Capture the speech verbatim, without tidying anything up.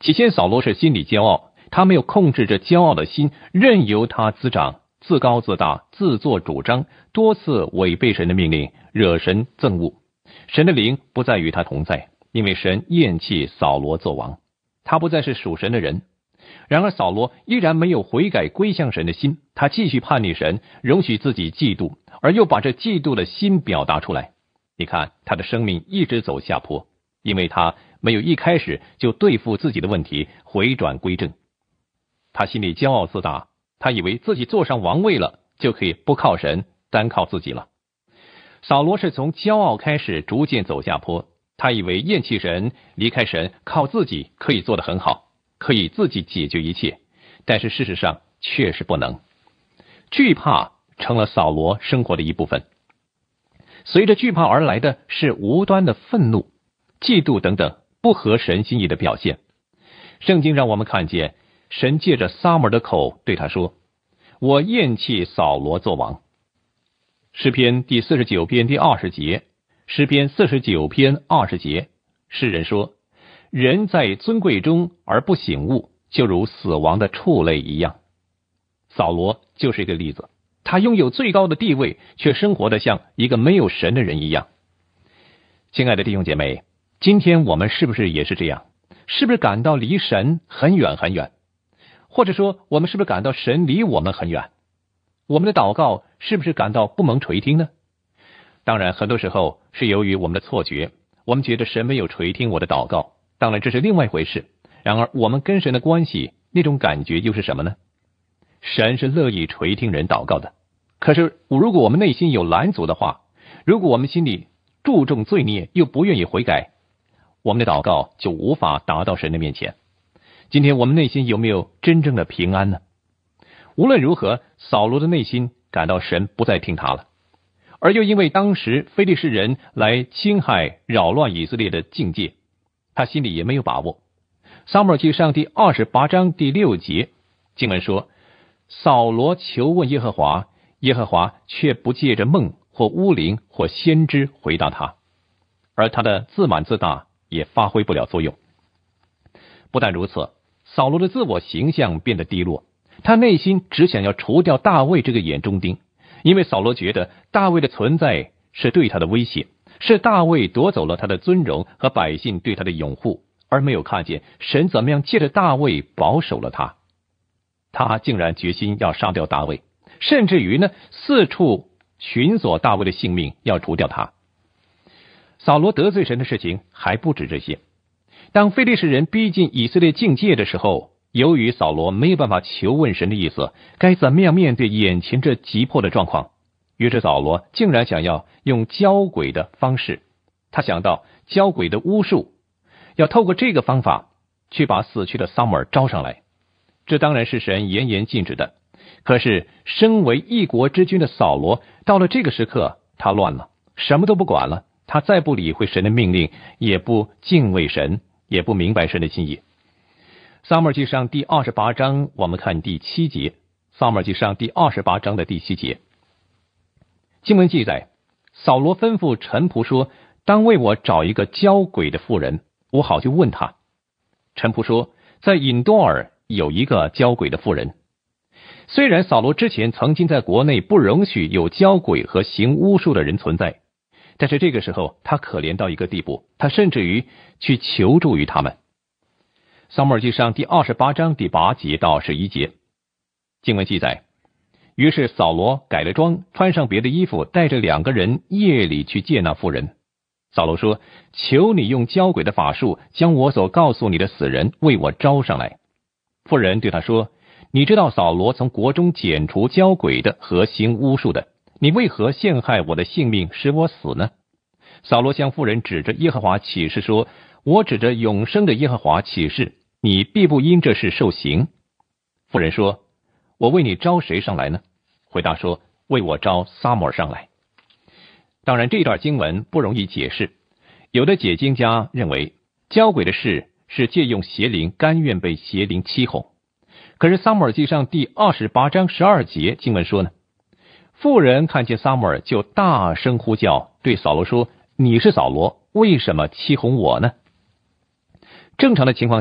起先扫罗是心里骄傲，他没有控制着骄傲的心，任由他滋长，自高自大，自作主张，多次违背神的命令，惹神憎恶。神的灵不再与他同在，因为神厌弃扫罗做王，他不再是属神的人。然而扫罗依然没有悔改归向神的心，他继续叛逆神，容许自己嫉妒，而又把这嫉妒的心表达出来。你看，他的生命一直走下坡，因为他没有一开始就对付自己的问题，回转归正。他心里骄傲自大，他以为自己坐上王位了，就可以不靠神，单靠自己了。扫罗是从骄傲开始，逐渐走下坡。他以为厌弃神，离开神，靠自己可以做得很好，可以自己解决一切，但是事实上确实不能。惧怕成了扫罗生活的一部分。随着惧怕而来的是无端的愤怒、嫉妒等等不合神心意的表现。圣经让我们看见，神借着撒母耳的口对他说：我厌弃扫罗做王。诗篇第四十九篇第二十节，诗篇四十九篇二十节，诗人说：人在尊贵中而不醒悟，就如死亡的畜类一样。扫罗就是一个例子，他拥有最高的地位，却生活得像一个没有神的人一样。亲爱的弟兄姐妹，今天我们是不是也是这样？是不是感到离神很远很远？或者说，我们是不是感到神离我们很远？我们的祷告是不是感到不蒙垂听呢？当然，很多时候是由于我们的错觉，我们觉得神没有垂听我的祷告，当然这是另外一回事。然而我们跟神的关系，那种感觉又是什么呢？神是乐意垂听人祷告的，可是如果我们内心有拦阻的话，如果我们心里注重罪孽又不愿意悔改，我们的祷告就无法达到神的面前。今天我们内心有没有真正的平安呢？无论如何，扫罗的内心感到神不再听他了，而又因为当时非利士人来侵害扰乱以色列的境界，他心里也没有把握。撒母耳记上第二十八章第六节经文说：扫罗求问耶和华，耶和华却不借着梦或巫灵或先知回答他，而他的自满自大也发挥不了作用。不但如此，扫罗的自我形象变得低落，他内心只想要除掉大卫这个眼中钉，因为扫罗觉得大卫的存在是对他的威胁，是大卫夺走了他的尊荣和百姓对他的拥护，而没有看见神怎么样借着大卫保守了他。他竟然决心要杀掉大卫，甚至于呢，四处寻索大卫的性命，要除掉他。扫罗得罪神的事情还不止这些。当非利士人逼近以色列境界的时候，由于扫罗没有办法求问神的意思，该怎么样面对眼前这急迫的状况？于是扫罗竟然想要用交鬼的方式，他想到交鬼的巫术，要透过这个方法去把死去的撒母耳招上来。这当然是神严严禁止的，可是身为一国之君的扫罗，到了这个时刻，他乱了，什么都不管了，他再不理会神的命令，也不敬畏神，也不明白神的心意。撒母耳记上第二十八章，我们看第七节。撒母耳记上第二十八章的第七节，经文记载，扫罗吩咐臣仆说：当为我找一个交鬼的妇人，我好去问他。臣仆说，在隐多尔有一个交鬼的妇人。虽然扫罗之前曾经在国内不容许有交鬼和行巫术的人存在，但是这个时候他可怜到一个地步，他甚至于去求助于他们。撒母耳记上第二十八章第八节到十一节，经文记载，于是扫罗改了装，穿上别的衣服，带着两个人夜里去见那妇人。扫罗说：求你用交鬼的法术，将我所告诉你的死人为我招上来。妇人对他说：你知道扫罗从国中剪除交鬼的和行巫术的，你为何陷害我的性命，使我死呢？扫罗向妇人指着耶和华起誓说：我指着永生的耶和华起誓，你必不因这事受刑。妇人说：我为你招谁上来呢？回答说：为我招撒母耳上来。当然这段经文不容易解释，有的解经家认为交鬼的事是借用邪灵，甘愿被邪灵欺哄。可是撒母耳记上第二十八章十二节经文说呢，妇人看见撒母耳就大声呼叫，对扫罗说：你是扫罗，为什么欺哄我呢？正常的情况